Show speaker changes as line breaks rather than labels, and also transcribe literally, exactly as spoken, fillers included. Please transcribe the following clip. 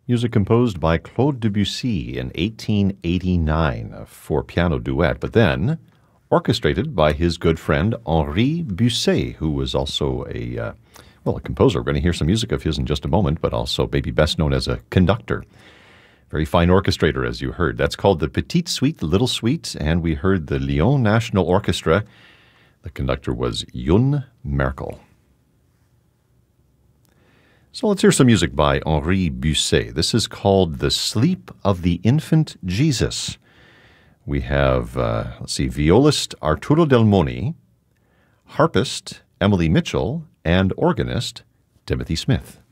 Music composed by Claude Debussy in eighteen eighty-nine, a four-piano duet, but then orchestrated by his good friend Henri Busset, who was also a, uh, well, a composer. We're going to hear some music of his in just a moment, but also maybe best known as a conductor. Very fine orchestrator, as you heard. That's called the Petite Suite, the Little Suite, and we heard the Lyon National Orchestra. The conductor was Youn Merkel. So let's hear some music by Henri Busset. This is called The Sleep of the Infant Jesus. We have, uh, let's see, violist Arturo Del Moni, harpist Emily Mitchell, and organist Timothy Smith.